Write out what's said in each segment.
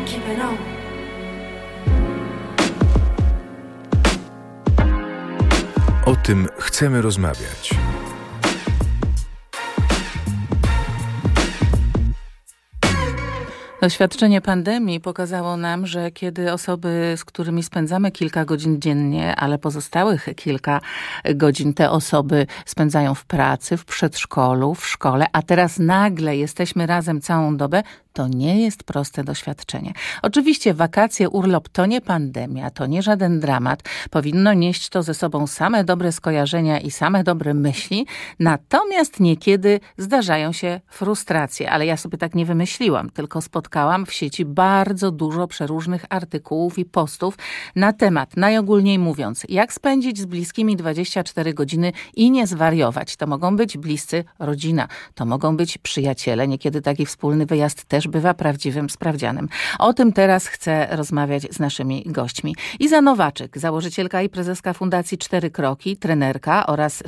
keep it on. O tym chcemy rozmawiać. Doświadczenie pandemii pokazało nam, że kiedy osoby, z którymi spędzamy kilka godzin dziennie, ale pozostałych kilka godzin te osoby spędzają w pracy, w przedszkolu, w szkole, a teraz nagle jesteśmy razem całą dobę, to nie jest proste doświadczenie. Oczywiście wakacje, urlop to nie pandemia, to nie żaden dramat. Powinno nieść to ze sobą same dobre skojarzenia i same dobre myśli. Natomiast niekiedy zdarzają się frustracje. Ale ja sobie tak nie wymyśliłam, tylko spotkałam w sieci bardzo dużo przeróżnych artykułów i postów na temat, najogólniej mówiąc, jak spędzić z bliskimi 24 godziny i nie zwariować. To mogą być bliscy, rodzina, to mogą być przyjaciele. Niekiedy taki wspólny wyjazd też bywa prawdziwym sprawdzianem. O tym teraz chcę rozmawiać z naszymi gośćmi. Iza Nowaczyk, założycielka i prezeska Fundacji 4 Kroki, trenerka oraz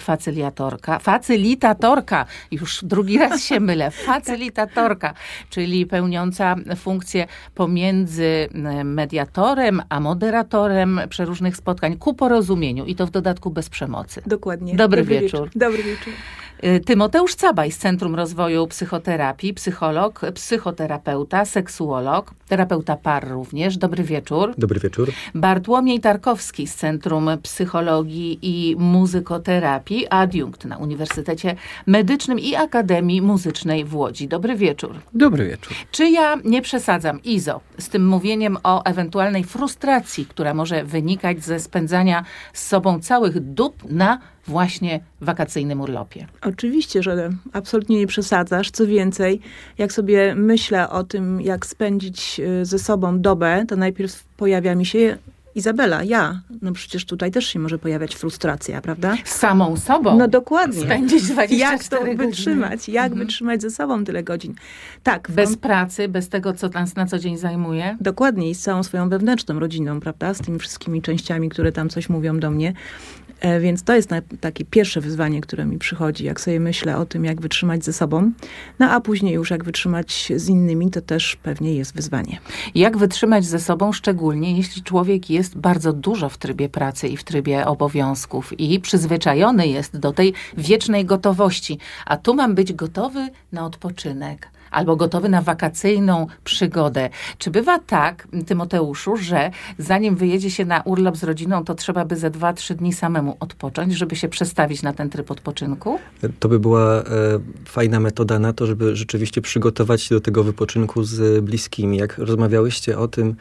facylitatorka, już drugi raz się mylę, facylitatorka, czyli pełniąca funkcję pomiędzy mediatorem a moderatorem przeróżnych spotkań ku porozumieniu i to w dodatku bez przemocy. Dokładnie. Dobry wieczór. Dobry wieczór. Tymoteusz Cabaj z Centrum Rozwoju Psychoterapii, psycholog, psychoterapeuta, seksuolog, terapeuta par również. Dobry wieczór. Dobry wieczór. Bartłomiej Tarkowski z Centrum Psychologii i Muzykoterapii, adiunkt na Uniwersytecie Medycznym i Akademii Muzycznej w Łodzi. Dobry wieczór. Dobry wieczór. Czy ja nie przesadzam, Izo, z tym mówieniem o ewentualnej frustracji, która może wynikać ze spędzania z sobą całych dób na właśnie wakacyjnym urlopie? Oczywiście, że absolutnie nie przesadzasz. Co więcej, jak sobie myślę o tym, jak spędzić ze sobą dobę, to najpierw pojawia mi się Izabela, ja. No przecież tutaj też się może pojawiać frustracja, prawda? Z samą sobą? No dokładnie. Spędzić 24 jak to godziny. wytrzymać? Jak wytrzymać ze sobą tyle godzin? Tak. Bez pracy, bez tego, co nas na co dzień zajmuje? Dokładnie. I z całą swoją wewnętrzną rodziną, prawda? Z tymi wszystkimi częściami, które tam coś mówią do mnie. Więc to jest takie pierwsze wyzwanie, które mi przychodzi, jak sobie myślę o tym, jak wytrzymać ze sobą. No a później już jak wytrzymać z innymi, to też pewnie jest wyzwanie. Jak wytrzymać ze sobą, szczególnie jeśli człowiek jest bardzo dużo w trybie pracy i w trybie obowiązków i przyzwyczajony jest do tej wiecznej gotowości. A tu mam być gotowy na odpoczynek albo gotowy na wakacyjną przygodę. Czy bywa tak, Tymoteuszu, że zanim wyjedzie się na urlop z rodziną, to trzeba by ze 2-3 dni samemu odpocząć, żeby się przestawić na ten tryb odpoczynku? To by była fajna metoda na to, żeby rzeczywiście przygotować się do tego wypoczynku z bliskimi. Jak rozmawiałyście o tym,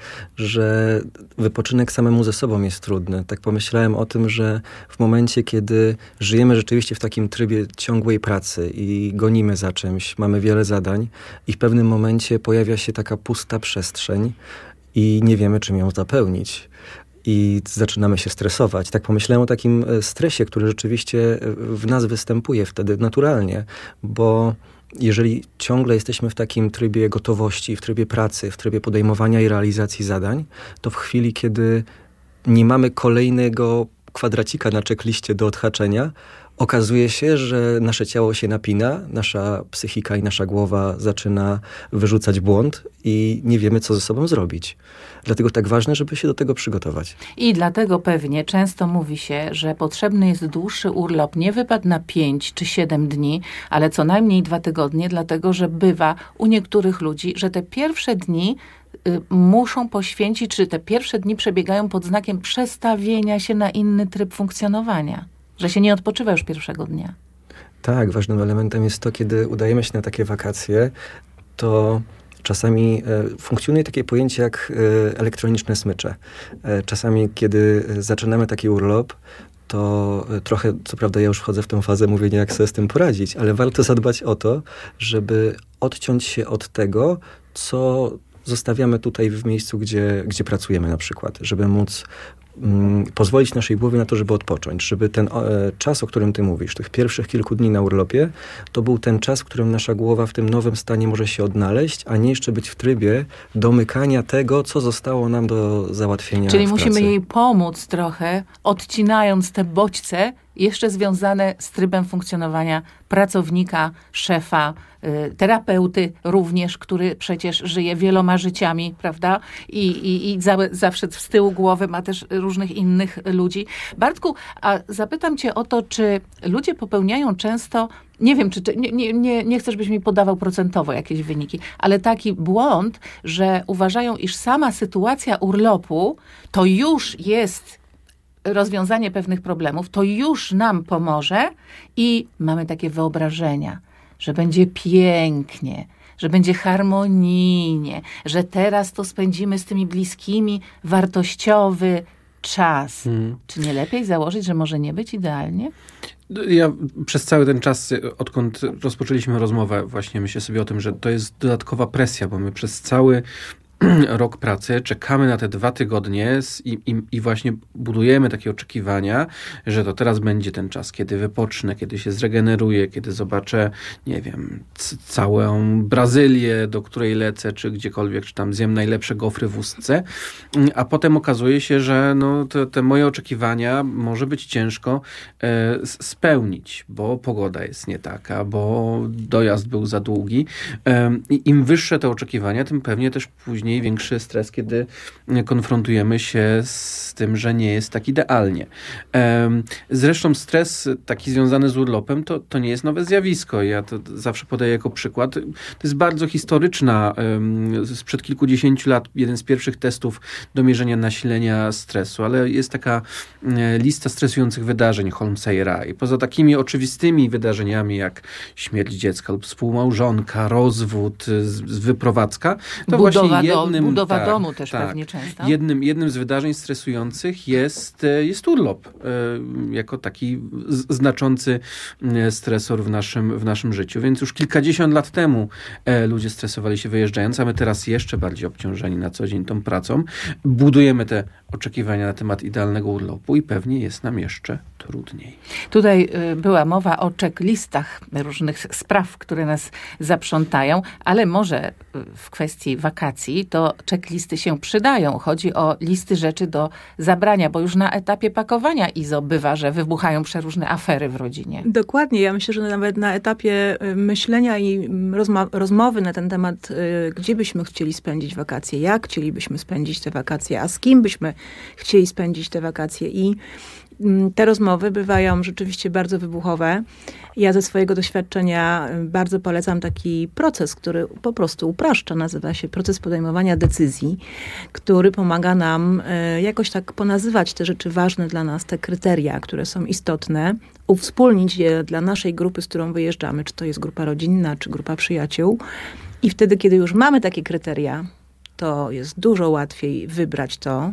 że wypoczynek samemu ze sobą jest trudny, tak pomyślałem o tym, że w momencie, kiedy żyjemy rzeczywiście w takim trybie ciągłej pracy i gonimy za czymś, mamy wiele zadań, i w pewnym momencie pojawia się taka pusta przestrzeń i nie wiemy, czym ją zapełnić. I zaczynamy się stresować. Tak pomyślałem o takim stresie, który rzeczywiście w nas występuje wtedy naturalnie, bo jeżeli ciągle jesteśmy w takim trybie gotowości, w trybie pracy, w trybie podejmowania i realizacji zadań, to w chwili, kiedy nie mamy kolejnego kwadracika na checkliście do odhaczenia, okazuje się, że nasze ciało się napina, nasza psychika i nasza głowa zaczyna wyrzucać błąd i nie wiemy, co ze sobą zrobić. Dlatego tak ważne, żeby się do tego przygotować. I dlatego pewnie często mówi się, że potrzebny jest dłuższy urlop, nie wypad na 5 czy 7 dni, ale co najmniej 2 tygodnie, dlatego że bywa u niektórych ludzi, że te pierwsze dni muszą poświęcić, czy te pierwsze dni przebiegają pod znakiem przestawienia się na inny tryb funkcjonowania. Że się nie odpoczywa już pierwszego dnia. Tak, ważnym elementem jest to, kiedy udajemy się na takie wakacje, to czasami funkcjonuje takie pojęcie jak elektroniczne smycze. Czasami, kiedy zaczynamy taki urlop, to trochę, co prawda ja już wchodzę w tę fazę mówienia, jak sobie z tym poradzić, ale warto zadbać o to, żeby odciąć się od tego, co zostawiamy tutaj w miejscu, gdzie pracujemy na przykład, żeby móc pozwolić naszej głowie na to, żeby odpocząć, żeby ten czas, o którym ty mówisz, tych pierwszych kilku dni na urlopie, to był ten czas, w którym nasza głowa w tym nowym stanie może się odnaleźć, a nie jeszcze być w trybie domykania tego, co zostało nam do załatwienia. Czyli w musimy pracy. jej pomóc trochę, odcinając te bodźce jeszcze związane z trybem funkcjonowania pracownika, szefa, terapeuty również, który przecież żyje wieloma życiami, prawda? I zawsze z tyłu głowy ma też różnych innych ludzi. Bartku, a zapytam cię o to, czy ludzie popełniają często, nie wiem, czy nie chcę, żebyś mi podawał procentowo jakieś wyniki, ale taki błąd, że uważają, iż sama sytuacja urlopu to już jest rozwiązanie pewnych problemów, to już nam pomoże i mamy takie wyobrażenia, że będzie pięknie, że będzie harmonijnie, że teraz to spędzimy z tymi bliskimi wartościowy czas. Czy nie lepiej założyć, że może nie być idealnie? Ja przez cały ten czas, odkąd rozpoczęliśmy rozmowę, właśnie myślę sobie o tym, że to jest dodatkowa presja, bo my przez cały rok pracy, czekamy na te 2 tygodnie i właśnie budujemy takie oczekiwania, że to teraz będzie ten czas, kiedy wypocznę, kiedy się zregeneruję, kiedy zobaczę, nie wiem, całą Brazylię, do której lecę, czy gdziekolwiek, czy tam zjem najlepsze gofry w Ustce, a potem okazuje się, że no, te moje oczekiwania może być ciężko spełnić, bo pogoda jest nie taka, bo dojazd był za długi. I im wyższe te oczekiwania, tym pewnie też później większy stres, kiedy konfrontujemy się z tym, że nie jest tak idealnie. Zresztą stres taki związany z urlopem to nie jest nowe zjawisko. Ja to zawsze podaję jako przykład. To jest bardzo historyczna, sprzed kilkudziesięciu lat, jeden z pierwszych testów do mierzenia nasilenia stresu, ale jest taka lista stresujących wydarzeń Holmesera i poza takimi oczywistymi wydarzeniami jak śmierć dziecka lub współmałżonka, rozwód, wyprowadzka, to budowa domu też pewnie często. Jednym z wydarzeń stresujących jest urlop, jako taki znaczący stresor w naszym życiu. Więc już kilkadziesiąt lat temu ludzie stresowali się wyjeżdżając, a my teraz jeszcze bardziej obciążeni na co dzień tą pracą. Budujemy te oczekiwania na temat idealnego urlopu i pewnie jest nam jeszcze trudniej. Tutaj była mowa o checklistach różnych spraw, które nas zaprzątają, ale może w kwestii wakacji to checklisty się przydają. Chodzi o listy rzeczy do zabrania, bo już na etapie pakowania Izo bywa, że wybuchają przeróżne afery w rodzinie. Dokładnie. Ja myślę, że nawet na etapie myślenia i rozmowy na ten temat, gdzie byśmy chcieli spędzić wakacje, jak chcielibyśmy spędzić te wakacje, a z kim byśmy chcieli spędzić te wakacje i te rozmowy bywają rzeczywiście bardzo wybuchowe. Ja ze swojego doświadczenia bardzo polecam taki proces, który po prostu upraszcza. Nazywa się proces podejmowania decyzji, który pomaga nam jakoś tak ponazywać te rzeczy ważne dla nas, te kryteria, które są istotne, uwspólnić je dla naszej grupy, z którą wyjeżdżamy, czy to jest grupa rodzinna, czy grupa przyjaciół. I wtedy, kiedy już mamy takie kryteria, to jest dużo łatwiej wybrać to,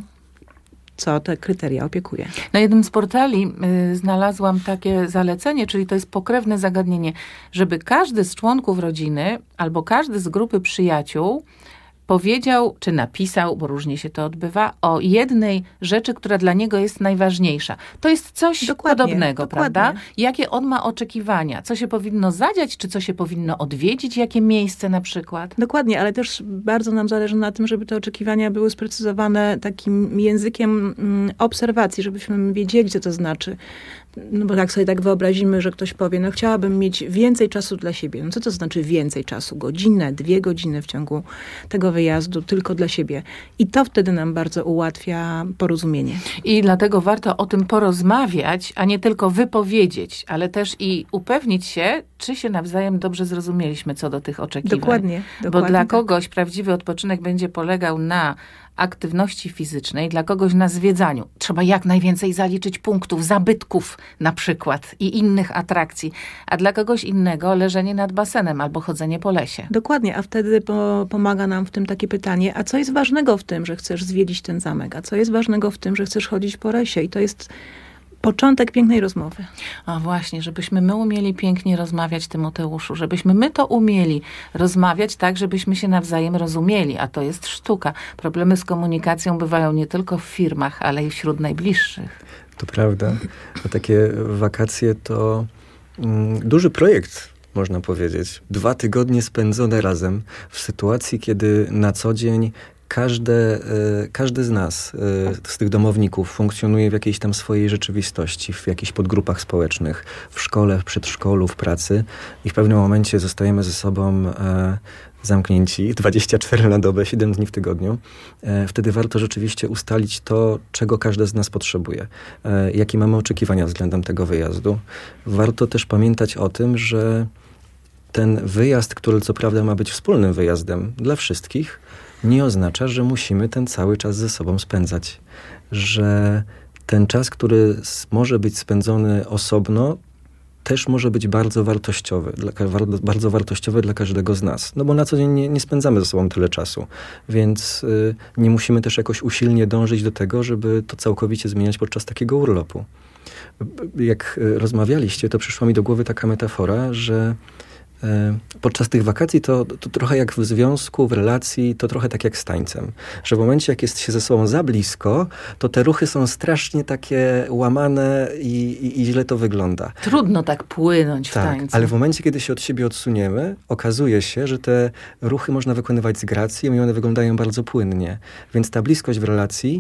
co te kryteria opiekuje. Na jednym z portali znalazłam takie zalecenie, czyli to jest pokrewne zagadnienie, żeby każdy z członków rodziny albo każdy z grupy przyjaciół powiedział, czy napisał, bo różnie się to odbywa, o jednej rzeczy, która dla niego jest najważniejsza. To jest coś podobnego, prawda? Jakie on ma oczekiwania? Co się powinno zadziać, czy co się powinno odwiedzić? Jakie miejsce na przykład? Dokładnie, ale też bardzo nam zależy na tym, żeby te oczekiwania były sprecyzowane takim językiem obserwacji, żebyśmy wiedzieli, co to znaczy. No bo jak sobie tak wyobrazimy, że ktoś powie, no chciałabym mieć więcej czasu dla siebie. No co to znaczy więcej czasu? Godzinę, 2 godziny w ciągu tego wyjazdu tylko dla siebie. I to wtedy nam bardzo ułatwia porozumienie. I dlatego warto o tym porozmawiać, a nie tylko wypowiedzieć, ale też i upewnić się, czy się nawzajem dobrze zrozumieliśmy co do tych oczekiwań. Dokładnie. Bo dla kogoś prawdziwy odpoczynek będzie polegał na aktywności fizycznej, dla kogoś na zwiedzaniu. Trzeba jak najwięcej zaliczyć punktów, zabytków na przykład i innych atrakcji, a dla kogoś innego leżenie nad basenem albo chodzenie po lesie. Dokładnie, a wtedy pomaga nam w tym takie pytanie, a co jest ważnego w tym, że chcesz zwiedzić ten zamek, a co jest ważnego w tym, że chcesz chodzić po lesie i to jest początek pięknej rozmowy. A właśnie, żebyśmy my umieli pięknie rozmawiać, Tymoteuszu, żebyśmy my to umieli rozmawiać tak, żebyśmy się nawzajem rozumieli, a to jest sztuka. Problemy z komunikacją bywają nie tylko w firmach, ale i wśród najbliższych. To prawda. A takie wakacje to duży projekt, można powiedzieć. 2 tygodnie spędzone razem w sytuacji, kiedy na co dzień każdy z nas, z tych domowników, funkcjonuje w jakiejś tam swojej rzeczywistości, w jakichś podgrupach społecznych, w szkole, w przedszkolu, w pracy i w pewnym momencie zostajemy ze sobą zamknięci 24 na dobę, 7 dni w tygodniu. Wtedy warto rzeczywiście ustalić to, czego każdy z nas potrzebuje. Jakie mamy oczekiwania względem tego wyjazdu. Warto też pamiętać o tym, że ten wyjazd, który co prawda ma być wspólnym wyjazdem dla wszystkich, nie oznacza, że musimy ten cały czas ze sobą spędzać. Że ten czas, który może być spędzony osobno, też może być bardzo wartościowy dla każdego z nas. No bo na co dzień nie spędzamy ze sobą tyle czasu. Więc nie musimy też jakoś usilnie dążyć do tego, żeby to całkowicie zmieniać podczas takiego urlopu. Jak rozmawialiście, to przyszła mi do głowy taka metafora, że podczas tych wakacji to trochę jak w związku, w relacji, to trochę tak jak z tańcem. Że w momencie, jak jest się ze sobą za blisko, to te ruchy są strasznie takie łamane i źle to wygląda. Trudno tak płynąć w tańcu. Ale w momencie, kiedy się od siebie odsuniemy, okazuje się, że te ruchy można wykonywać z gracją i one wyglądają bardzo płynnie. Więc ta bliskość w relacji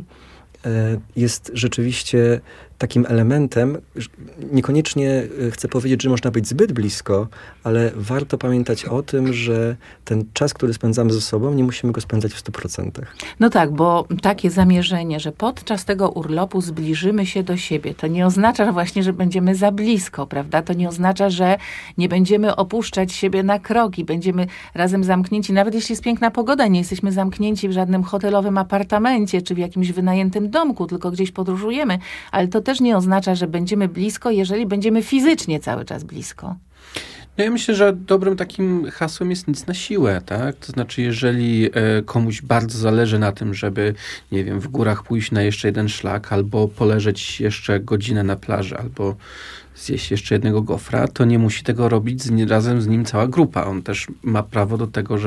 jest rzeczywiście takim elementem, niekoniecznie chcę powiedzieć, że można być zbyt blisko, ale warto pamiętać o tym, że ten czas, który spędzamy ze sobą, nie musimy go spędzać w 100%. No tak, bo takie zamierzenie, że podczas tego urlopu zbliżymy się do siebie, to nie oznacza właśnie, że będziemy za blisko, prawda? To nie oznacza, że nie będziemy opuszczać siebie na kroki, będziemy razem zamknięci, nawet jeśli jest piękna pogoda, nie jesteśmy zamknięci w żadnym hotelowym apartamencie, czy w jakimś wynajętym domku, tylko gdzieś podróżujemy, ale to też nie oznacza, że będziemy blisko, jeżeli będziemy fizycznie cały czas blisko. No ja myślę, że dobrym takim hasłem jest nic na siłę, tak? To znaczy, jeżeli komuś bardzo zależy na tym, żeby, nie wiem, w górach pójść na jeszcze jeden szlak, albo poleżeć jeszcze godzinę na plaży, albo zjeść jeszcze jednego gofra, to nie musi tego robić razem z nim cała grupa. On też ma prawo do tego,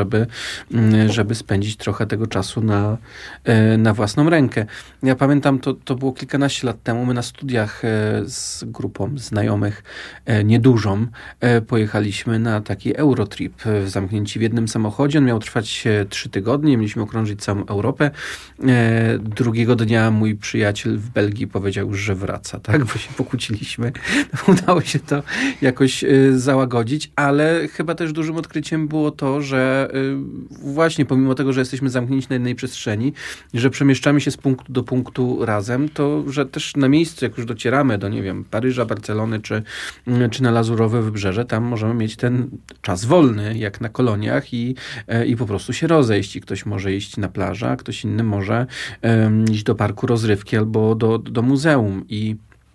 żeby spędzić trochę tego czasu na własną rękę. Ja pamiętam, to było kilkanaście lat temu, my na studiach z grupą znajomych, niedużą, pojechaliśmy na taki Eurotrip, zamknięci w jednym samochodzie. On miał trwać 3 tygodnie, mieliśmy okrążyć całą Europę. Drugiego dnia mój przyjaciel w Belgii powiedział, że wraca, tak? Bo się pokłóciliśmy. Udało się to jakoś załagodzić, ale chyba też dużym odkryciem było to, że właśnie pomimo tego, że jesteśmy zamknięci na jednej przestrzeni, że przemieszczamy się z punktu do punktu razem, to że też na miejscu, jak już docieramy do, nie wiem, Paryża, Barcelony czy na Lazurowe Wybrzeże, tam możemy mieć ten czas wolny, jak na koloniach i po prostu się rozejść. I ktoś może iść na plażę, a ktoś inny może iść do parku rozrywki albo do muzeum. I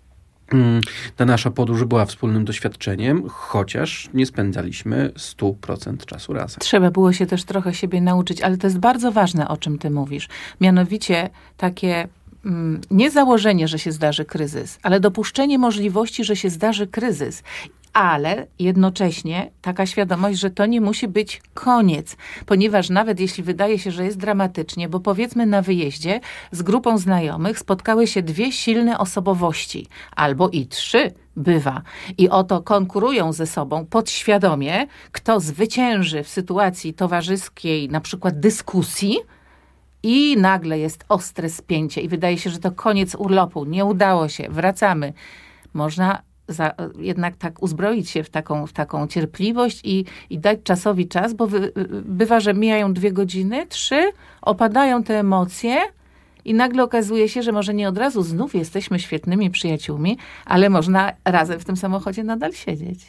ta nasza podróż była wspólnym doświadczeniem, chociaż nie spędzaliśmy 100% czasu razem. Trzeba było się też trochę siebie nauczyć, ale to jest bardzo ważne, o czym ty mówisz. Mianowicie takie nie założenie, że się zdarzy kryzys, ale dopuszczenie możliwości, że się zdarzy kryzys. Ale jednocześnie taka świadomość, że to nie musi być koniec. Ponieważ nawet jeśli wydaje się, że jest dramatycznie, bo powiedzmy na wyjeździe z grupą znajomych spotkały się 2 silne osobowości. Albo i 3 bywa. I oto konkurują ze sobą podświadomie, kto zwycięży w sytuacji towarzyskiej, na przykład dyskusji, i nagle jest ostre spięcie i wydaje się, że to koniec urlopu. Nie udało się, wracamy. Można jednak tak uzbroić się w taką cierpliwość i dać czasowi czas, bo bywa, że mijają 2 godziny, 3, opadają te emocje i nagle okazuje się, że może nie od razu znów jesteśmy świetnymi przyjaciółmi, ale można razem w tym samochodzie nadal siedzieć.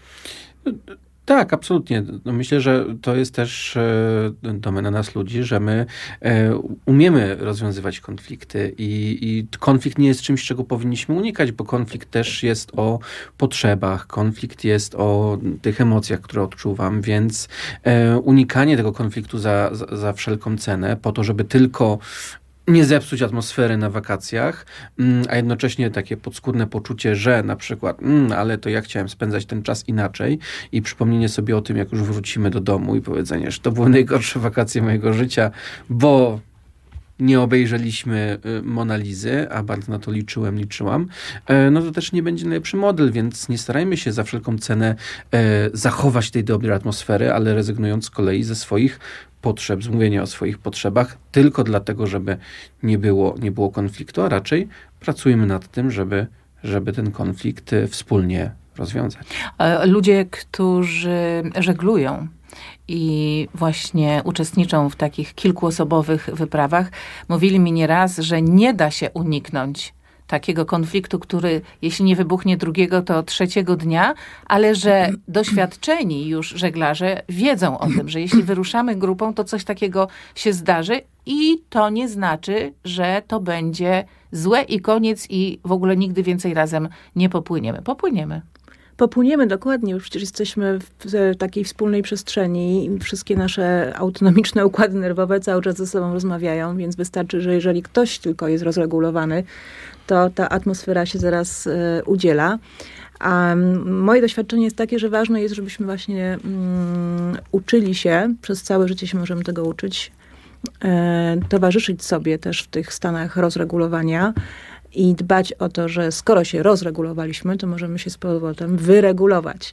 Tak, absolutnie. No myślę, że to jest też domena nas ludzi, że my umiemy rozwiązywać konflikty i konflikt nie jest czymś, czego powinniśmy unikać, bo konflikt też jest o potrzebach, konflikt jest o tych emocjach, które odczuwam, więc unikanie tego konfliktu za wszelką cenę, po to, żeby tylko nie zepsuć atmosfery na wakacjach, a jednocześnie takie podskórne poczucie, że na przykład, ale to ja chciałem spędzać ten czas inaczej i przypomnienie sobie o tym, jak już wrócimy do domu i powiedzenie, że to były najgorsze wakacje mojego życia, bo nie obejrzeliśmy Monalizy, a bardzo na to liczyłam, no to też nie będzie najlepszy model, więc nie starajmy się za wszelką cenę zachować tej dobrej atmosfery, ale rezygnując z kolei ze swoich potrzeb, z mówienia o swoich potrzebach, tylko dlatego, żeby nie było konfliktu, a raczej pracujmy nad tym, żeby ten konflikt wspólnie rozwiązać. Ludzie, którzy żeglują i właśnie uczestniczą w takich kilkuosobowych wyprawach, mówili mi nieraz, że nie da się uniknąć takiego konfliktu, który jeśli nie wybuchnie drugiego, to trzeciego dnia, ale że doświadczeni już żeglarze wiedzą o tym, że jeśli wyruszamy grupą, to coś takiego się zdarzy i to nie znaczy, że to będzie złe i koniec i w ogóle nigdy więcej razem nie popłyniemy. Popłyniemy, dokładnie, przecież jesteśmy w takiej wspólnej przestrzeni i wszystkie nasze autonomiczne układy nerwowe cały czas ze sobą rozmawiają, więc wystarczy, że jeżeli ktoś tylko jest rozregulowany, to ta atmosfera się zaraz udziela. A moje doświadczenie jest takie, że ważne jest, żebyśmy właśnie uczyli się, przez całe życie się możemy tego uczyć, towarzyszyć sobie też w tych stanach rozregulowania, i dbać o to, że skoro się rozregulowaliśmy, to możemy się z powrotem wyregulować.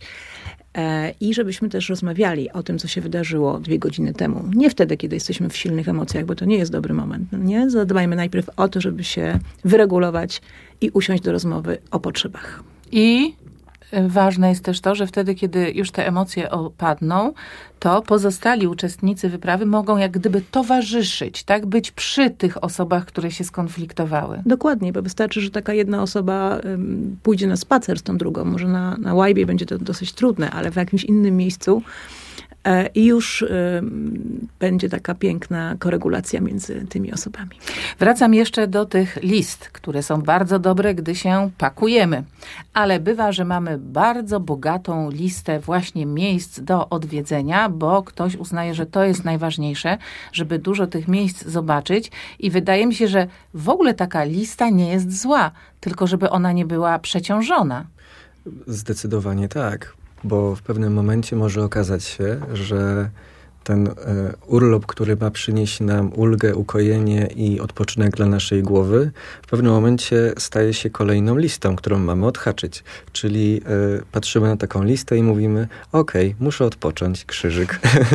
I żebyśmy też rozmawiali o tym, co się wydarzyło 2 godziny temu. Nie wtedy, kiedy jesteśmy w silnych emocjach, bo to nie jest dobry moment. Nie? Zadbajmy najpierw o to, żeby się wyregulować i usiąść do rozmowy o potrzebach. I ważne jest też to, że wtedy, kiedy już te emocje opadną, to pozostali uczestnicy wyprawy mogą jak gdyby towarzyszyć, tak? Być przy tych osobach, które się skonfliktowały. Dokładnie, bo wystarczy, że taka jedna osoba pójdzie na spacer z tą drugą. Może na łajbie będzie to dosyć trudne, ale w jakimś innym miejscu i już będzie taka piękna koregulacja między tymi osobami. Wracam jeszcze do tych list, które są bardzo dobre, gdy się pakujemy. Ale bywa, że mamy bardzo bogatą listę właśnie miejsc do odwiedzenia, bo ktoś uznaje, że to jest najważniejsze, żeby dużo tych miejsc zobaczyć. I wydaje mi się, że w ogóle taka lista nie jest zła, tylko żeby ona nie była przeciążona. Zdecydowanie tak. Bo w pewnym momencie może okazać się, że ten urlop, który ma przynieść nam ulgę, ukojenie i odpoczynek dla naszej głowy, w pewnym momencie staje się kolejną listą, którą mamy odhaczyć. Czyli patrzymy na taką listę i mówimy, okej, muszę odpocząć, krzyżyk.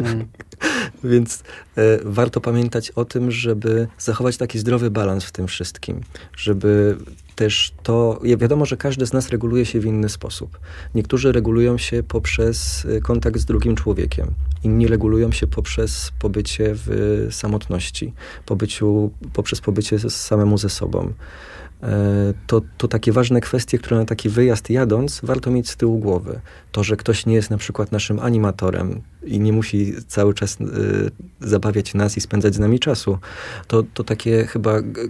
Więc warto pamiętać o tym, żeby zachować taki zdrowy balans w tym wszystkim. Żeby też to... Wiadomo, że każdy z nas reguluje się w inny sposób. Niektórzy regulują się poprzez kontakt z drugim człowiekiem. Inni regulują się poprzez pobycie w samotności. Poprzez pobycie samemu ze sobą. To takie ważne kwestie, które na taki wyjazd jadąc warto mieć z tyłu głowy. To, że ktoś nie jest na przykład naszym animatorem i nie musi cały czas zabawiać nas i spędzać z nami czasu. To takie chyba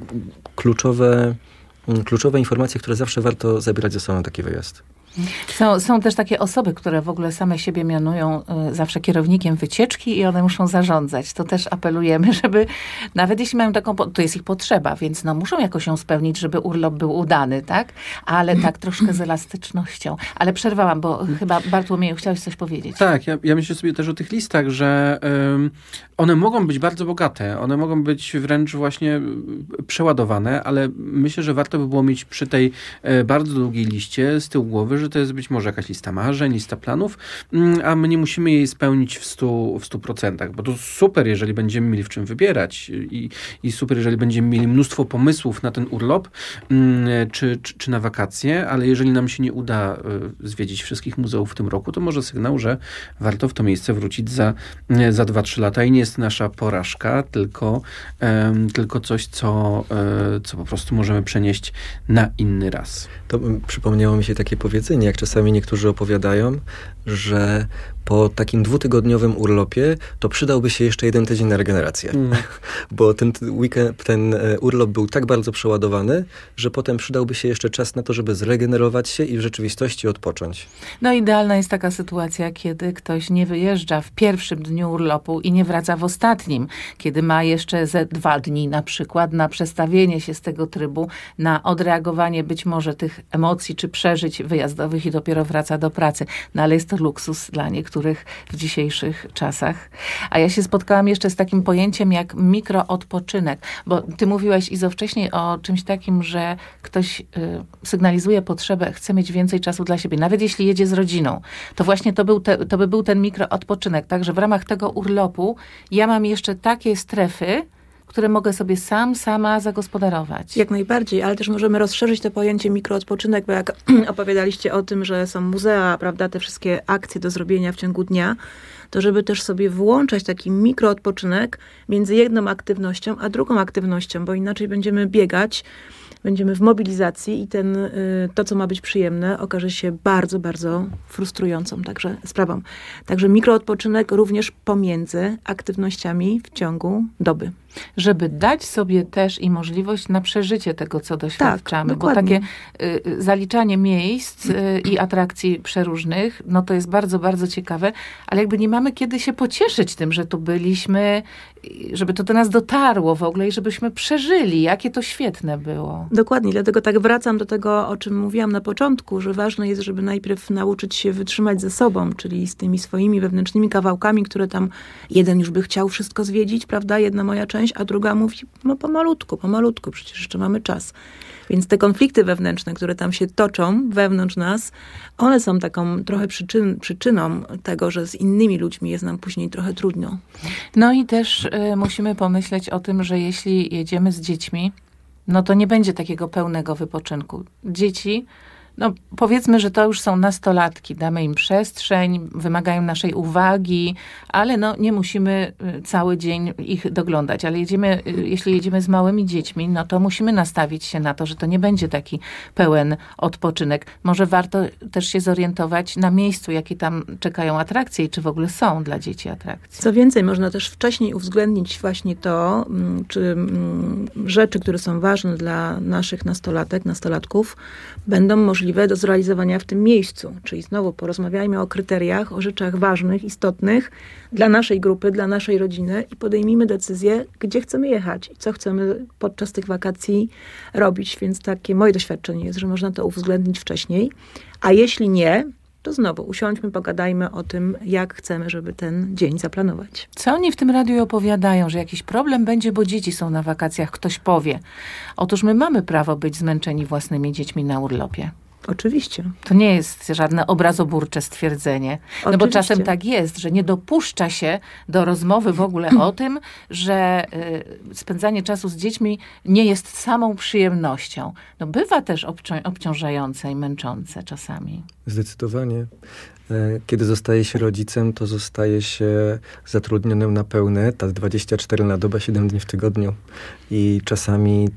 kluczowe informacje, które zawsze warto zabierać ze sobą na taki wyjazd. Są też takie osoby, które w ogóle same siebie mianują zawsze kierownikiem wycieczki i one muszą zarządzać. To też apelujemy, żeby nawet jeśli mają taką, to jest ich potrzeba, więc muszą jakoś ją spełnić, żeby urlop był udany, tak? Ale tak troszkę z elastycznością. Ale przerwałam, bo chyba Bartłomieju chciałeś coś powiedzieć. Tak, ja myślę sobie też o tych listach, że one mogą być bardzo bogate, one mogą być wręcz właśnie przeładowane, ale myślę, że warto by było mieć przy tej bardzo długiej liście z tyłu głowy, że to jest być może jakaś lista marzeń, lista planów, a my nie musimy jej spełnić w 100%, bo to super, jeżeli będziemy mieli w czym wybierać i super, jeżeli będziemy mieli mnóstwo pomysłów na ten urlop czy na wakacje, ale jeżeli nam się nie uda zwiedzić wszystkich muzeów w tym roku, to może sygnał, że warto w to miejsce wrócić za 2-3 lata i nie jest nasza porażka, tylko coś, co po prostu możemy przenieść na inny raz. To przypomniało mi się takie powiedzenie, jak czasami niektórzy opowiadają, że po takim 2-tygodniowym urlopie to przydałby się jeszcze 1 tydzień na regenerację. Bo ten urlop był tak bardzo przeładowany, że potem przydałby się jeszcze czas na to, żeby zregenerować się i w rzeczywistości odpocząć. No idealna jest taka sytuacja, kiedy ktoś nie wyjeżdża w pierwszym dniu urlopu i nie wraca w ostatnim, kiedy ma jeszcze ze 2 dni na przykład na przestawienie się z tego trybu, na odreagowanie być może tych emocji czy przeżyć wyjazdu zawodowych i dopiero wraca do pracy. No ale jest to luksus dla niektórych w dzisiejszych czasach. A ja się spotkałam jeszcze z takim pojęciem jak mikroodpoczynek, bo ty mówiłaś, Izo, wcześniej o czymś takim, że ktoś sygnalizuje potrzebę, chce mieć więcej czasu dla siebie, nawet jeśli jedzie z rodziną. To właśnie to by był ten mikroodpoczynek, tak, że w ramach tego urlopu ja mam jeszcze takie strefy, które mogę sobie sama zagospodarować. Jak najbardziej, ale też możemy rozszerzyć to pojęcie mikroodpoczynek, bo jak opowiadaliście o tym, że są muzea, prawda, te wszystkie akcje do zrobienia w ciągu dnia, to żeby też sobie włączać taki mikroodpoczynek między jedną aktywnością a drugą aktywnością, bo inaczej będziemy biegać, będziemy w mobilizacji i to, co ma być przyjemne, okaże się bardzo, bardzo frustrującą sprawą. Także mikroodpoczynek również pomiędzy aktywnościami w ciągu doby. Żeby dać sobie też i możliwość na przeżycie tego, co doświadczamy. Tak, bo takie zaliczanie miejsc i atrakcji przeróżnych, no to jest bardzo, bardzo ciekawe, ale jakby nie mamy kiedy się pocieszyć tym, że tu byliśmy, żeby to do nas dotarło w ogóle i żebyśmy przeżyli. Jakie to świetne było. Dokładnie, dlatego tak wracam do tego, o czym mówiłam na początku, że ważne jest, żeby najpierw nauczyć się wytrzymać ze sobą, czyli z tymi swoimi wewnętrznymi kawałkami, które tam jeden już by chciał wszystko zwiedzić, prawda, jedna moja część, a druga mówi, no pomalutku, przecież jeszcze mamy czas. Więc te konflikty wewnętrzne, które tam się toczą wewnątrz nas, one są taką trochę przyczyną tego, że z innymi ludźmi jest nam później trochę trudno. No i też musimy pomyśleć o tym, że jeśli jedziemy z dziećmi, no to nie będzie takiego pełnego wypoczynku. Dzieci, no powiedzmy, że to już są nastolatki, damy im przestrzeń, wymagają naszej uwagi, ale no nie musimy cały dzień ich doglądać. Ale jeśli jedziemy z małymi dziećmi, no to musimy nastawić się na to, że to nie będzie taki pełen odpoczynek. Może warto też się zorientować na miejscu, jakie tam czekają atrakcje i czy w ogóle są dla dzieci atrakcje. Co więcej, można też wcześniej uwzględnić właśnie to, czy rzeczy, które są ważne dla naszych nastolatków, będą możliwe do zrealizowania w tym miejscu. Czyli znowu porozmawiajmy o kryteriach, o rzeczach ważnych, istotnych dla naszej grupy, dla naszej rodziny i podejmijmy decyzję, gdzie chcemy jechać i co chcemy podczas tych wakacji robić. Więc takie moje doświadczenie jest, że można to uwzględnić wcześniej. A jeśli nie, to znowu usiądźmy, pogadajmy o tym, jak chcemy, żeby ten dzień zaplanować. Co oni w tym radiu opowiadają, że jakiś problem będzie, bo dzieci są na wakacjach, ktoś powie. Otóż my mamy prawo być zmęczeni własnymi dziećmi na urlopie. Oczywiście. To nie jest żadne obrazoburcze stwierdzenie. No Oczywiście. bo czasem tak jest, że nie dopuszcza się do rozmowy w ogóle o tym, że spędzanie czasu z dziećmi nie jest samą przyjemnością. No bywa też obciążające i męczące czasami. Zdecydowanie. Kiedy zostaje się rodzicem, to zostaje się zatrudnionym na pełny etat, 24 na dobę, 7 dni w tygodniu. I czasami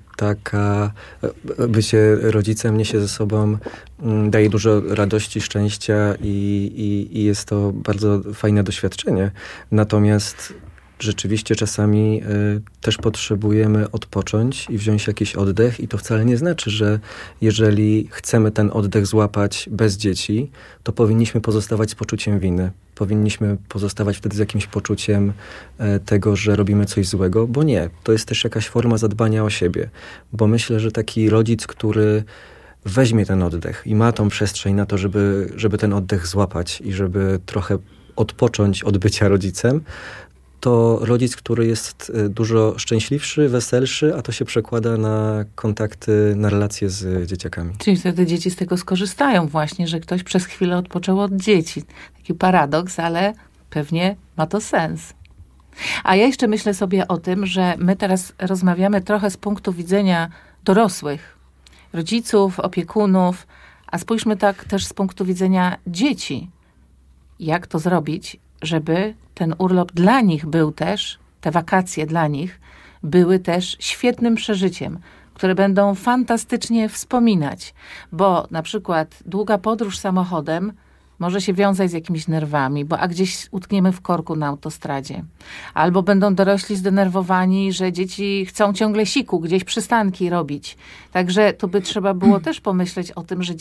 bycie rodzicem niesie ze sobą, daje dużo radości, szczęścia i jest to bardzo fajne doświadczenie. Natomiast rzeczywiście czasami też potrzebujemy odpocząć i wziąć jakiś oddech i to wcale nie znaczy, że jeżeli chcemy ten oddech złapać bez dzieci, to powinniśmy pozostawać z poczuciem winy. Powinniśmy pozostawać wtedy z jakimś poczuciem tego, że robimy coś złego, bo nie. To jest też jakaś forma zadbania o siebie. Bo myślę, że taki rodzic, który weźmie ten oddech i ma tą przestrzeń na to, żeby ten oddech złapać i żeby trochę odpocząć od bycia rodzicem, to rodzic, który jest dużo szczęśliwszy, weselszy, a to się przekłada na kontakty, na relacje z dzieciakami. Czyli wtedy dzieci z tego skorzystają właśnie, że ktoś przez chwilę odpoczął od dzieci. Taki paradoks, ale pewnie ma to sens. A ja jeszcze myślę sobie o tym, że my teraz rozmawiamy trochę z punktu widzenia dorosłych, rodziców, opiekunów, a spójrzmy tak też z punktu widzenia dzieci. Jak to zrobić, żeby ten urlop dla nich był też, te wakacje dla nich były też świetnym przeżyciem, które będą fantastycznie wspominać, bo na przykład długa podróż samochodem może się wiązać z jakimiś nerwami, a gdzieś utkniemy w korku na autostradzie. Albo będą dorośli zdenerwowani, że dzieci chcą ciągle siku, gdzieś przystanki robić. Także tu by trzeba było też pomyśleć o tym, że dzieci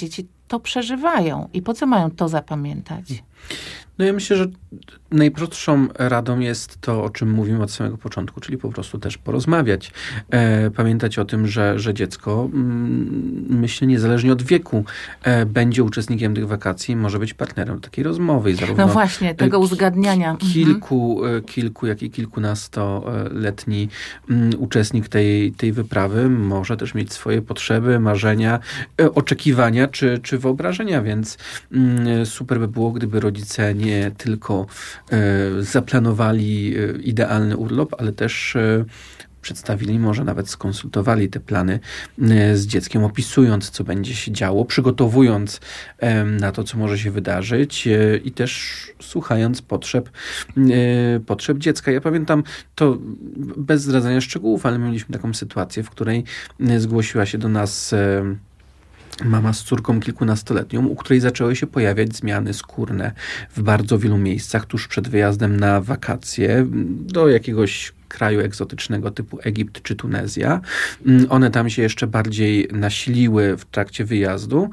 to przeżywają i po co mają to zapamiętać? No ja myślę, że najprostszą radą jest to, o czym mówimy od samego początku, czyli po prostu też porozmawiać. Pamiętać o tym, że dziecko, myślę, niezależnie od wieku, będzie uczestnikiem tych wakacji, może być partnerem takiej rozmowy. I zarówno no właśnie, tego uzgadniania. Kilku, jak i kilkunastoletni uczestnik tej wyprawy może też mieć swoje potrzeby, marzenia, oczekiwania czy wyobrażenia, więc super by było, gdyby rodzice nie tylko zaplanowali idealny urlop, ale też przedstawili, może nawet skonsultowali te plany z dzieckiem, opisując, co będzie się działo, przygotowując na to, co może się wydarzyć i też słuchając potrzeb dziecka. Ja pamiętam to bez zdradzania szczegółów, ale mieliśmy taką sytuację, w której zgłosiła się do nas mama z córką kilkunastoletnią, u której zaczęły się pojawiać zmiany skórne w bardzo wielu miejscach tuż przed wyjazdem na wakacje do jakiegoś kraju egzotycznego typu Egipt czy Tunezja. One tam się jeszcze bardziej nasiliły w trakcie wyjazdu.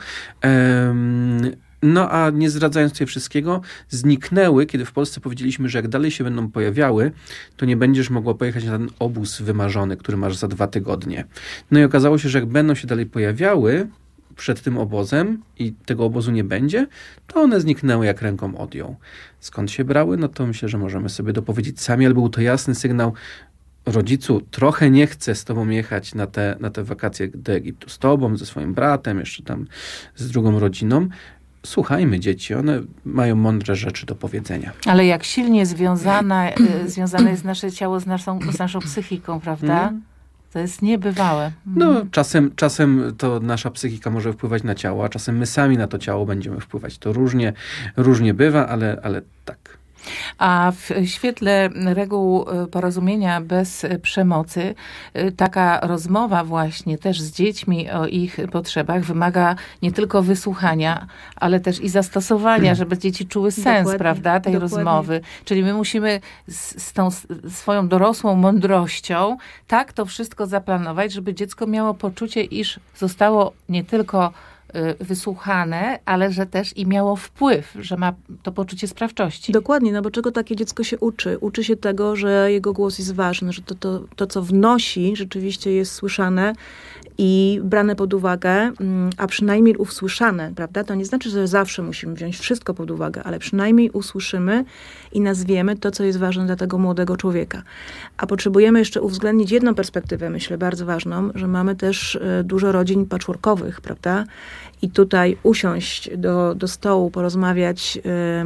No a nie zdradzając tutaj wszystkiego, zniknęły, kiedy w Polsce powiedzieliśmy, że jak dalej się będą pojawiały, to nie będziesz mogła pojechać na ten obóz wymarzony, który masz za 2 tygodnie. No i okazało się, że jak będą się dalej pojawiały przed tym obozem i tego obozu nie będzie, to one zniknęły jak ręką odjął. Skąd się brały? No to myślę, że możemy sobie dopowiedzieć sami, ale był to jasny sygnał: rodzicu, trochę nie chcę z tobą jechać na te wakacje do Egiptu. Z tobą, ze swoim bratem, jeszcze tam z drugą rodziną. Słuchajmy dzieci, one mają mądre rzeczy do powiedzenia. Ale jak silnie związane jest nasze ciało z naszą psychiką, prawda? To jest niebywałe. No, czasem to nasza psychika może wpływać na ciało, a czasem my sami na to ciało będziemy wpływać. To różnie bywa, ale tak. A w świetle reguł porozumienia bez przemocy, taka rozmowa właśnie też z dziećmi o ich potrzebach wymaga nie tylko wysłuchania, ale też i zastosowania, żeby dzieci czuły sens, prawda, tej rozmowy. Czyli my musimy z tą swoją dorosłą mądrością tak to wszystko zaplanować, żeby dziecko miało poczucie, iż zostało nie tylko wysłuchane, ale że też i miało wpływ, że ma to poczucie sprawczości. Dokładnie, no bo czego takie dziecko się uczy? Uczy się tego, że jego głos jest ważny, że to co wnosi, rzeczywiście jest słyszane i brane pod uwagę, a przynajmniej usłyszane, prawda? To nie znaczy, że zawsze musimy wziąć wszystko pod uwagę, ale przynajmniej usłyszymy i nazwiemy to, co jest ważne dla tego młodego człowieka. A potrzebujemy jeszcze uwzględnić jedną perspektywę, myślę, bardzo ważną, że mamy też dużo rodzin patchworkowych, prawda? I tutaj usiąść do stołu, porozmawiać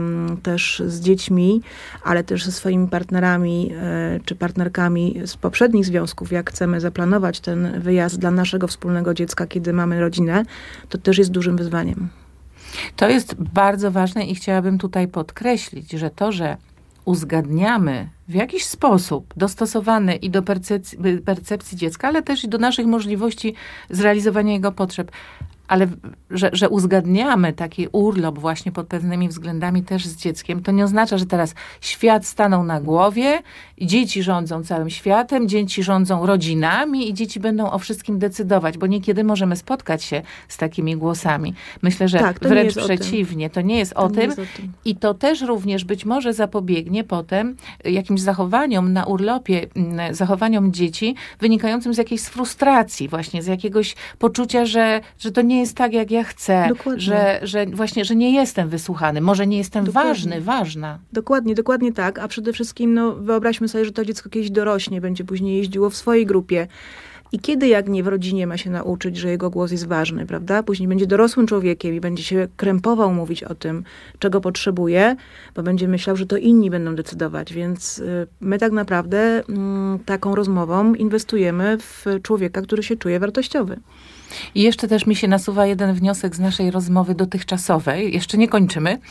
też z dziećmi, ale też ze swoimi partnerami czy partnerkami z poprzednich związków, jak chcemy zaplanować ten wyjazd dla naszego wspólnego dziecka, kiedy mamy rodzinę, to też jest dużym wyzwaniem. To jest bardzo ważne i chciałabym tutaj podkreślić, że to, że uzgadniamy w jakiś sposób dostosowany i do percepcji dziecka, ale też i do naszych możliwości zrealizowania jego potrzeb, ale że uzgadniamy taki urlop właśnie pod pewnymi względami też z dzieckiem, to nie oznacza, że teraz świat stanął na głowie, dzieci rządzą całym światem, dzieci rządzą rodzinami i dzieci będą o wszystkim decydować, bo niekiedy możemy spotkać się z takimi głosami. Myślę, że tak, wręcz przeciwnie, to nie jest o tym. I to też również być może zapobiegnie potem jakimś zachowaniom na urlopie, zachowaniom dzieci wynikającym z jakiejś frustracji, właśnie z jakiegoś poczucia, że to nie jest tak, jak ja chcę, że właśnie, że nie jestem wysłuchany, może nie jestem ważna. Dokładnie tak, a przede wszystkim wyobraźmy sobie, że to dziecko kiedyś dorośnie, będzie później jeździło w swojej grupie. I kiedy, jak nie w rodzinie, ma się nauczyć, że jego głos jest ważny, prawda? Później będzie dorosłym człowiekiem i będzie się krępował mówić o tym, czego potrzebuje, bo będzie myślał, że to inni będą decydować. Więc my tak naprawdę taką rozmową inwestujemy w człowieka, który się czuje wartościowy. I jeszcze też mi się nasuwa jeden wniosek z naszej rozmowy dotychczasowej, jeszcze nie kończymy,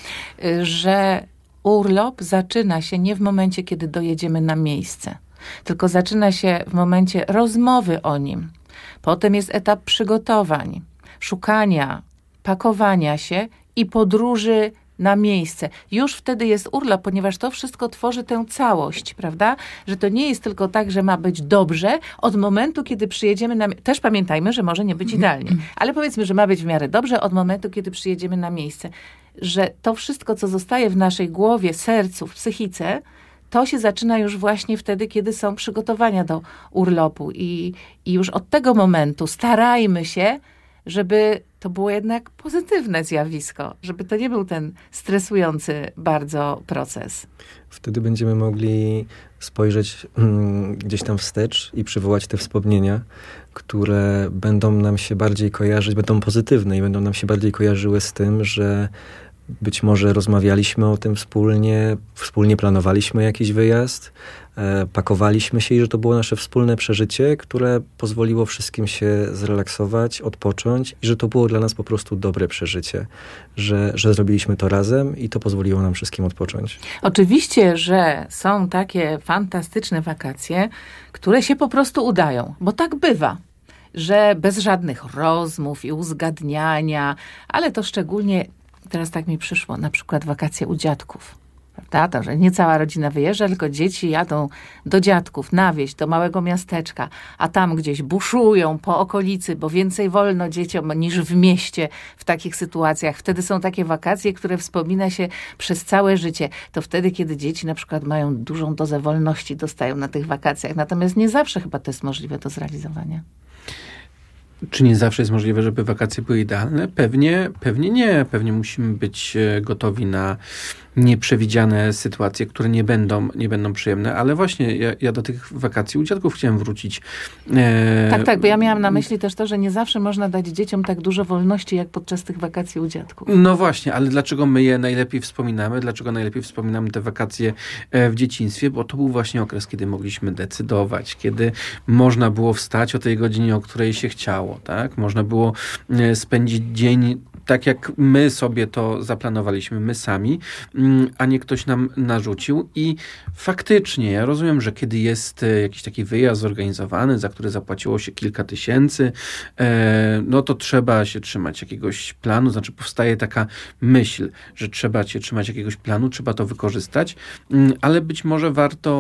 że urlop zaczyna się nie w momencie, kiedy dojedziemy na miejsce, tylko zaczyna się w momencie rozmowy o nim. Potem jest etap przygotowań, szukania, pakowania się i podróży na miejsce. Już wtedy jest urlop, ponieważ to wszystko tworzy tę całość, prawda? Że to nie jest tylko tak, że ma być dobrze od momentu, kiedy przyjedziemy na... Też pamiętajmy, że może nie być idealnie, ale powiedzmy, że ma być w miarę dobrze od momentu, kiedy przyjedziemy na miejsce. Że to wszystko, co zostaje w naszej głowie, sercu, w psychice, to się zaczyna już właśnie wtedy, kiedy są przygotowania do urlopu. I już od tego momentu starajmy się, żeby to było jednak pozytywne zjawisko, żeby to nie był ten stresujący bardzo proces. Wtedy będziemy mogli spojrzeć gdzieś tam wstecz i przywołać te wspomnienia, które będą nam się bardziej kojarzyć, będą pozytywne i będą nam się bardziej kojarzyły z tym, że być może rozmawialiśmy o tym wspólnie planowaliśmy jakiś wyjazd, pakowaliśmy się i że to było nasze wspólne przeżycie, które pozwoliło wszystkim się zrelaksować, odpocząć i że to było dla nas po prostu dobre przeżycie, że zrobiliśmy to razem i to pozwoliło nam wszystkim odpocząć. Oczywiście, że są takie fantastyczne wakacje, które się po prostu udają, bo tak bywa. Że bez żadnych rozmów i uzgadniania, ale to szczególnie, teraz tak mi przyszło, na przykład wakacje u dziadków. Prawda? To, że nie cała rodzina wyjeżdża, tylko dzieci jadą do dziadków, na wieś, do małego miasteczka, a tam gdzieś buszują po okolicy, bo więcej wolno dzieciom niż w mieście w takich sytuacjach. Wtedy są takie wakacje, które wspomina się przez całe życie. To wtedy, kiedy dzieci na przykład mają dużą dozę wolności, dostają na tych wakacjach. Natomiast nie zawsze chyba to jest możliwe do zrealizowania. Czy nie zawsze jest możliwe, żeby wakacje były idealne? Pewnie nie. Pewnie musimy być gotowi na nieprzewidziane sytuacje, które nie będą przyjemne, ale właśnie ja do tych wakacji u dziadków chciałem wrócić. Tak, bo ja miałam na myśli też to, że nie zawsze można dać dzieciom tak dużo wolności, jak podczas tych wakacji u dziadków. No właśnie, ale dlaczego my je najlepiej wspominamy? Dlaczego najlepiej wspominamy te wakacje w dzieciństwie? Bo to był właśnie okres, kiedy mogliśmy decydować, kiedy można było wstać o tej godzinie, o której się chciało, tak? Można było spędzić dzień tak, jak my sobie to zaplanowaliśmy, my sami, a nie ktoś nam narzucił. I faktycznie, ja rozumiem, że kiedy jest jakiś taki wyjazd zorganizowany, za który zapłaciło się kilka tysięcy, no to trzeba się trzymać jakiegoś planu, znaczy powstaje taka myśl, że trzeba się trzymać jakiegoś planu, trzeba to wykorzystać, ale być może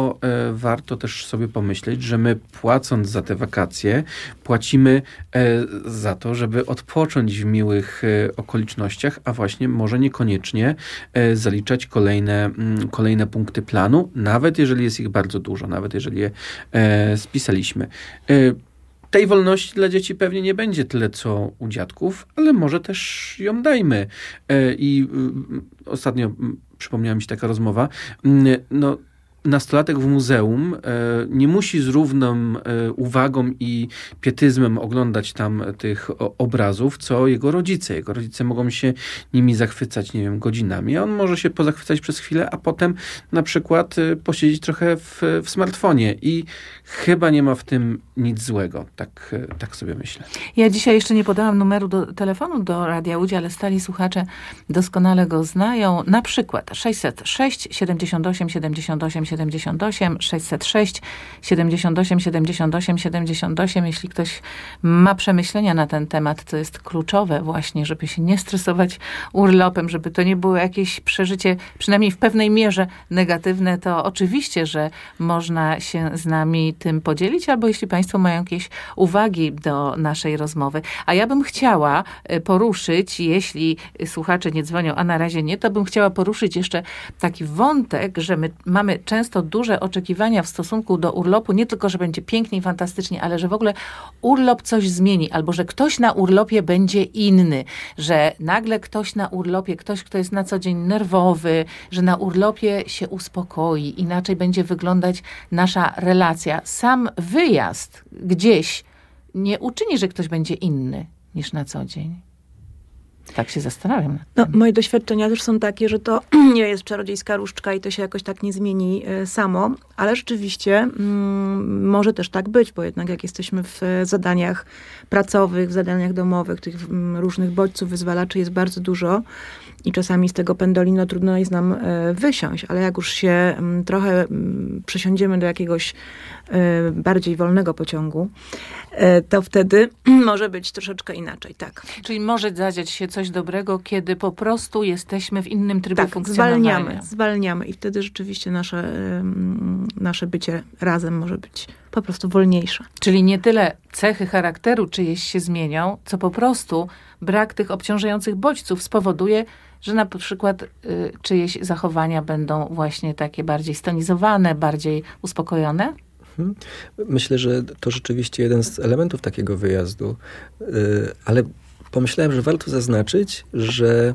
warto też sobie pomyśleć, że my płacąc za te wakacje, płacimy za to, żeby odpocząć w miłych okolicznościach, a właśnie może niekoniecznie zaliczać kolejne punkty planu, nawet jeżeli jest ich bardzo dużo, nawet jeżeli je spisaliśmy. Tej wolności dla dzieci pewnie nie będzie tyle, co u dziadków, ale może też ją dajmy. I ostatnio przypomniała mi się taka rozmowa, nastolatek w muzeum nie musi z równą uwagą i pietyzmem oglądać tam tych obrazów, co jego rodzice. Jego rodzice mogą się nimi zachwycać, nie wiem, godzinami, a on może się pozachwycać przez chwilę, a potem na przykład posiedzieć trochę w smartfonie i chyba nie ma w tym nic złego. Tak sobie myślę. Ja dzisiaj jeszcze nie podałam numeru telefonu do Radia Łódź, ale stali słuchacze doskonale go znają. Na przykład 606 78 78 78, 606 78 78 78. Jeśli ktoś ma przemyślenia na ten temat, to jest kluczowe właśnie, żeby się nie stresować urlopem, żeby to nie było jakieś przeżycie, przynajmniej w pewnej mierze negatywne, to oczywiście, że można się z nami tym podzielić, albo jeśli Państwo mają jakieś uwagi do naszej rozmowy. A ja bym chciała poruszyć, jeśli słuchacze nie dzwonią, a na razie nie, to bym chciała poruszyć jeszcze taki wątek, że my mamy często duże oczekiwania w stosunku do urlopu, nie tylko, że będzie pięknie i fantastycznie, ale że w ogóle urlop coś zmieni, albo że ktoś na urlopie będzie inny, że nagle ktoś na urlopie, ktoś, kto jest na co dzień nerwowy, że na urlopie się uspokoi, inaczej będzie wyglądać nasza relacja. Sam wyjazd gdzieś nie uczyni, że ktoś będzie inny niż na co dzień. Tak się zastanawiam nad tym. Moje doświadczenia też są takie, że to nie jest czarodziejska różdżka i to się jakoś tak nie zmieni samo, ale rzeczywiście może też tak być, bo jednak jak jesteśmy w zadaniach pracowych, w zadaniach domowych, tych różnych bodźców, wyzwalaczy jest bardzo dużo, i czasami z tego pendolino trudno jest nam wysiąść, ale jak już się trochę przesiądziemy do jakiegoś bardziej wolnego pociągu, to wtedy może być troszeczkę inaczej, tak. Czyli może zadziać się coś dobrego, kiedy po prostu jesteśmy w innym trybie funkcjonowania. Zwalniamy i wtedy rzeczywiście nasze bycie razem może być po prostu wolniejsze. Czyli nie tyle cechy charakteru czyjeś się zmienią, co po prostu brak tych obciążających bodźców spowoduje, że na przykład czyjeś zachowania będą właśnie takie bardziej stonizowane, bardziej uspokojone? Myślę, że to rzeczywiście jeden z elementów takiego wyjazdu, ale pomyślałem, że warto zaznaczyć, że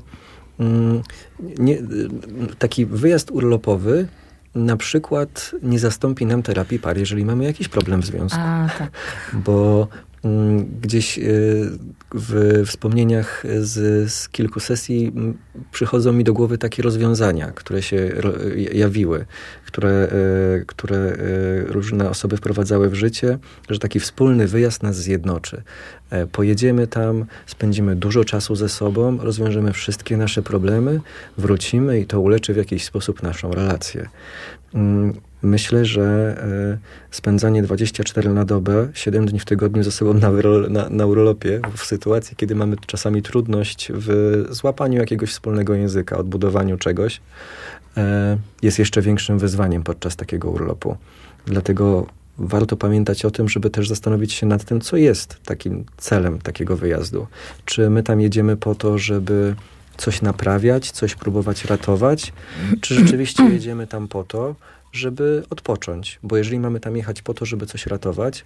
taki wyjazd urlopowy na przykład nie zastąpi nam terapii par, jeżeli mamy jakiś problem w związku. Tak. Bo gdzieś w wspomnieniach z kilku sesji przychodzą mi do głowy takie rozwiązania, które się jawiły, które różne osoby wprowadzały w życie, że taki wspólny wyjazd nas zjednoczy. Pojedziemy tam, spędzimy dużo czasu ze sobą, rozwiążemy wszystkie nasze problemy, wrócimy i to uleczy w jakiś sposób naszą relację. Myślę, że spędzanie 24 na dobę, 7 dni w tygodniu ze sobą na urlopie, w sytuacji, kiedy mamy czasami trudność w złapaniu jakiegoś wspólnego języka, odbudowaniu czegoś, jest jeszcze większym wyzwaniem podczas takiego urlopu. Dlatego warto pamiętać o tym, żeby też zastanowić się nad tym, co jest takim celem takiego wyjazdu. Czy my tam jedziemy po to, żeby coś naprawiać, coś próbować ratować, czy rzeczywiście jedziemy tam po to, żeby odpocząć. Bo jeżeli mamy tam jechać po to, żeby coś ratować,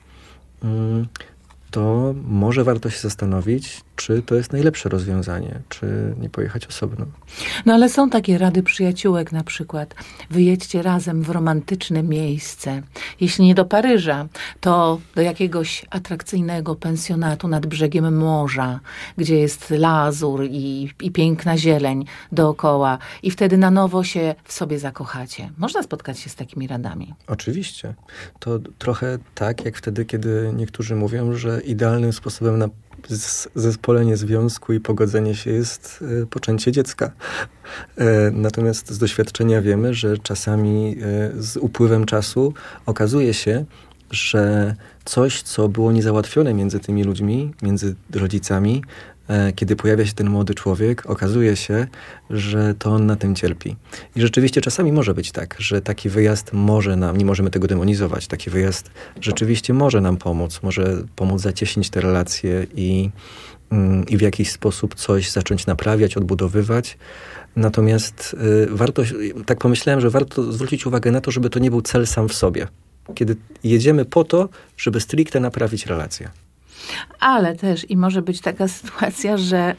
to może warto się zastanowić, czy to jest najlepsze rozwiązanie, czy nie pojechać osobno. No ale są takie rady przyjaciółek na przykład. Wyjedźcie razem w romantyczne miejsce. Jeśli nie do Paryża, to do jakiegoś atrakcyjnego pensjonatu nad brzegiem morza, gdzie jest lazur i piękna zieleń dookoła. I wtedy na nowo się w sobie zakochacie. Można spotkać się z takimi radami. Oczywiście. To trochę tak, jak wtedy, kiedy niektórzy mówią, że idealnym sposobem na zespolenie związku i pogodzenie się jest poczęcie dziecka. Natomiast z doświadczenia wiemy, że czasami z upływem czasu okazuje się, że coś, co było niezałatwione między tymi ludźmi, między rodzicami, kiedy pojawia się ten młody człowiek, okazuje się, że to on na tym cierpi. I rzeczywiście czasami może być tak, że taki wyjazd może nam, nie możemy tego demonizować, taki wyjazd rzeczywiście może nam pomóc, może pomóc zacieśnić te relacje i w jakiś sposób coś zacząć naprawiać, odbudowywać. Natomiast warto, tak pomyślałem, że warto zwrócić uwagę na to, żeby to nie był cel sam w sobie. Kiedy jedziemy po to, żeby stricte naprawić relacje. Ale też i może być taka sytuacja, że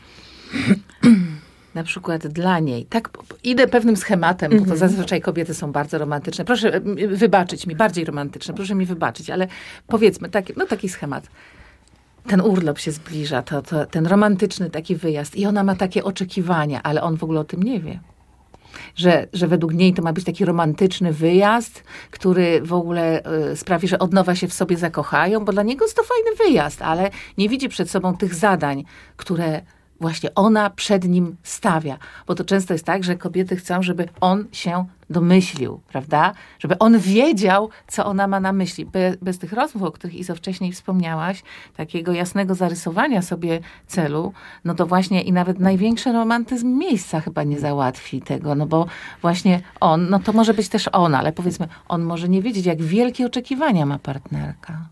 na przykład dla niej, tak idę pewnym schematem, bo to zazwyczaj kobiety są bardzo romantyczne. Proszę wybaczyć mi, bardziej romantyczne, proszę mi wybaczyć, ale powiedzmy, taki schemat. Ten urlop się zbliża, to ten romantyczny taki wyjazd i ona ma takie oczekiwania, ale on w ogóle o tym nie wie. Że według niej to ma być taki romantyczny wyjazd, który w ogóle sprawi, że od nowa się w sobie zakochają, bo dla niego jest to fajny wyjazd, ale nie widzi przed sobą tych zadań, które właśnie ona przed nim stawia. Bo to często jest tak, że kobiety chcą, żeby on się domyślił, prawda? Żeby on wiedział, co ona ma na myśli. Bez tych rozmów, o których Izo wcześniej wspomniałaś, takiego jasnego zarysowania sobie celu, no to właśnie i nawet największy romantyzm miejsca chyba nie załatwi tego, no bo właśnie on, no to może być też on, ale powiedzmy, on może nie wiedzieć, jak wielkie oczekiwania ma partnerka.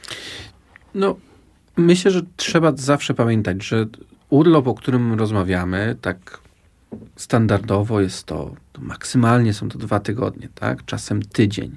No, myślę, że trzeba zawsze pamiętać, że urlop, o którym rozmawiamy, tak standardowo jest to maksymalnie są to 2 tygodnie, tak? Czasem tydzień.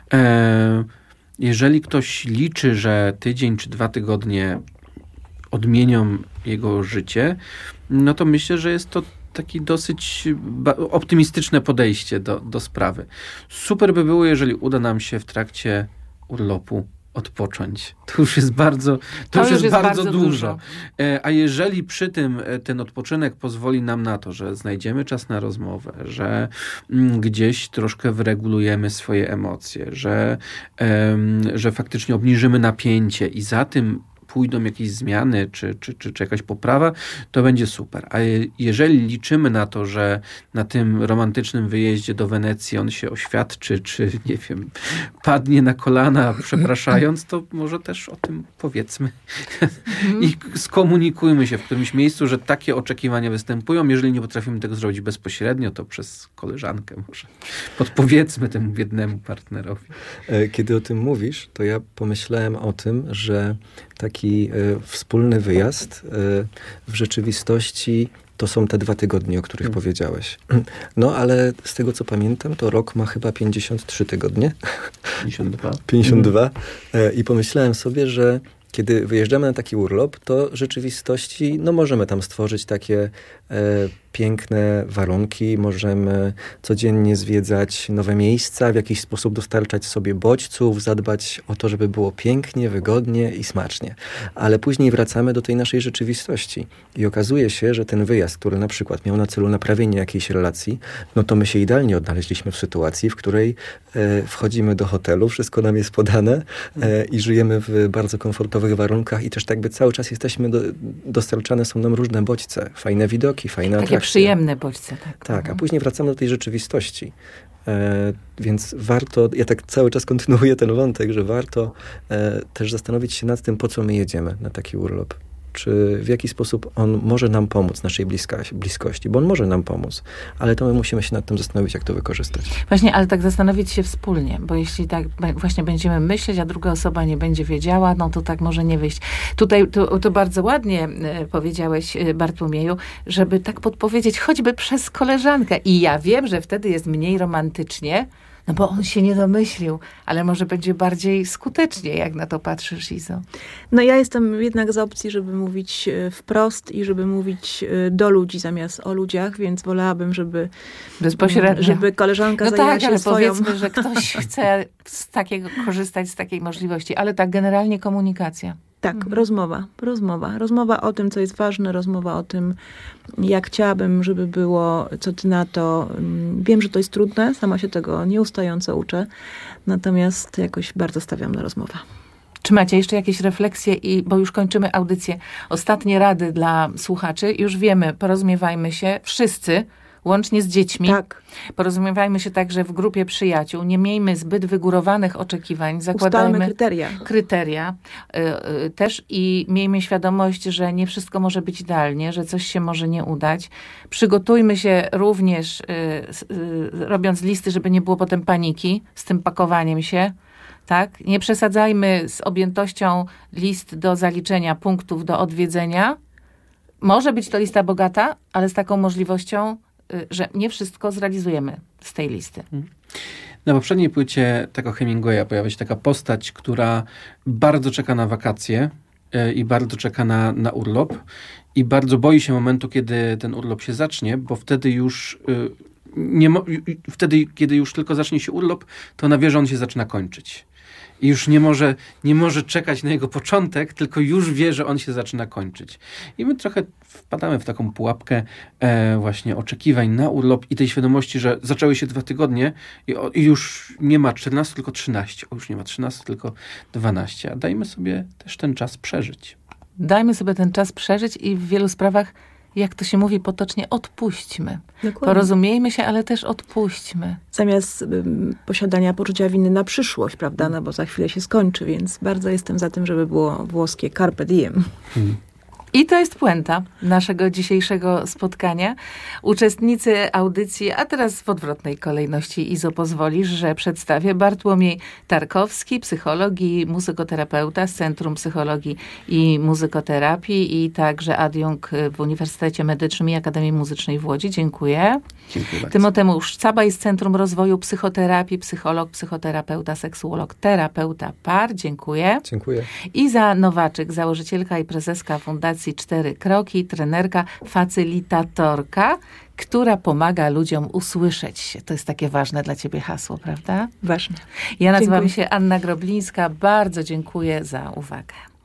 Jeżeli ktoś liczy, że tydzień czy 2 tygodnie odmienią jego życie, no to myślę, że jest to takie dosyć optymistyczne podejście do sprawy. Super by było, jeżeli uda nam się w trakcie urlopu odpocząć. To już jest bardzo, bardzo dużo. A jeżeli przy tym ten odpoczynek pozwoli nam na to, że znajdziemy czas na rozmowę, że gdzieś troszkę wyregulujemy swoje emocje, że faktycznie obniżymy napięcie i za tym pójdą jakieś zmiany, czy jakaś poprawa, to będzie super. A jeżeli liczymy na to, że na tym romantycznym wyjeździe do Wenecji on się oświadczy, czy nie wiem, padnie na kolana przepraszając, to może też o tym powiedzmy. I skomunikujmy się w którymś miejscu, że takie oczekiwania występują. Jeżeli nie potrafimy tego zrobić bezpośrednio, to przez koleżankę może podpowiedzmy temu biednemu partnerowi. Kiedy o tym mówisz, to ja pomyślałem o tym, że taki wspólny wyjazd w rzeczywistości to są te 2 tygodnie, o których powiedziałeś. No, ale z tego, co pamiętam, to rok ma chyba 53 tygodnie. 52. I pomyślałem sobie, że kiedy wyjeżdżamy na taki urlop, to w rzeczywistości możemy tam stworzyć takie piękne warunki, możemy codziennie zwiedzać nowe miejsca, w jakiś sposób dostarczać sobie bodźców, zadbać o to, żeby było pięknie, wygodnie i smacznie. Ale później wracamy do tej naszej rzeczywistości i okazuje się, że ten wyjazd, który na przykład miał na celu naprawienie jakiejś relacji, no to my się idealnie odnaleźliśmy w sytuacji, w której wchodzimy do hotelu, wszystko nam jest podane i żyjemy w bardzo komfortowych warunkach i też tak by cały czas jesteśmy, dostarczane są nam różne bodźce, fajne widoki, fajne atrakcje. Takie przyjemne bodźce. Tak, a później wracamy do tej rzeczywistości. Więc warto, ja tak cały czas kontynuuję ten wątek, że warto też zastanowić się nad tym, po co my jedziemy na taki urlop. Czy w jaki sposób on może nam pomóc, naszej bliskości, bo on może nam pomóc, ale to my musimy się nad tym zastanowić, jak to wykorzystać. Właśnie, ale tak zastanowić się wspólnie, bo jeśli tak właśnie będziemy myśleć, a druga osoba nie będzie wiedziała, no to tak może nie wyjść. Tutaj to bardzo ładnie powiedziałeś, Bartłomieju, żeby tak podpowiedzieć, choćby przez koleżankę. I ja wiem, że wtedy jest mniej romantycznie, no bo on się nie domyślił, ale może będzie bardziej skutecznie, jak na to patrzysz, Izo. No ja jestem jednak za opcji, żeby mówić wprost i żeby mówić do ludzi zamiast o ludziach, więc wolałabym, bezpośrednio, żeby koleżanka zajęła się ale swoją... powiedzmy, że ktoś chce korzystać z takiej możliwości, ale tak generalnie komunikacja. Tak, rozmowa o tym, co jest ważne, rozmowa o tym, jak chciałabym, żeby było, co ty na to. Wiem, że to jest trudne, sama się tego nieustająco uczę, natomiast jakoś bardzo stawiam na rozmowę. Czy macie jeszcze jakieś refleksje, bo już kończymy audycję, ostatnie rady dla słuchaczy? Już wiemy, porozumiewajmy się wszyscy, łącznie z dziećmi. Tak. Porozumiewajmy się także w grupie przyjaciół. Nie miejmy zbyt wygórowanych oczekiwań. Zakładajmy kryteria. Też i miejmy świadomość, że nie wszystko może być idealnie, że coś się może nie udać. Przygotujmy się również, robiąc listy, żeby nie było potem paniki z tym pakowaniem się. Tak? Nie przesadzajmy z objętością list do zaliczenia, punktów do odwiedzenia. Może być to lista bogata, ale z taką możliwością, że nie wszystko zrealizujemy z tej listy. Na poprzedniej płycie tego Hemingwaya pojawia się taka postać, która bardzo czeka na wakacje i bardzo czeka na urlop i bardzo boi się momentu, kiedy ten urlop się zacznie, bo wtedy już kiedy już tylko zacznie się urlop, to ona wie, że on się zaczyna kończyć. I już nie może czekać na jego początek, tylko już wie, że on się zaczyna kończyć. I my trochę wpadamy w taką pułapkę właśnie oczekiwań na urlop i tej świadomości, że zaczęły się 2 tygodnie i już nie ma 14, tylko 13. Już nie ma 13, tylko 12. A dajmy sobie też ten czas przeżyć. Dajmy sobie ten czas przeżyć i w wielu sprawach, jak to się mówi potocznie, odpuśćmy. Dokładnie. Porozumiejmy się, ale też odpuśćmy. Zamiast posiadania poczucia winy na przyszłość, prawda? No bo za chwilę się skończy, więc bardzo jestem za tym, żeby było włoskie carpe diem. I to jest puenta naszego dzisiejszego spotkania. Uczestnicy audycji, a teraz w odwrotnej kolejności, Izo, pozwolisz, że przedstawię Bartłomiej Tarkowski, psycholog i muzykoterapeuta z Centrum Psychologii i Muzykoterapii i także adiunkt w Uniwersytecie Medycznym i Akademii Muzycznej w Łodzi. Dziękuję. Dziękuję bardzo. Tymoteusz Cabaj z Centrum Rozwoju Psychoterapii, psycholog, psychoterapeuta, seksuolog, terapeuta par. Dziękuję. Dziękuję. Iza Nowaczyk, założycielka i prezeska Fundacji 4 Kroki, trenerka, facylitatorka, która pomaga ludziom usłyszeć się. To jest takie ważne dla ciebie hasło, prawda? Ważne. Ja nazywam się Anna Groblińska. Bardzo dziękuję za uwagę.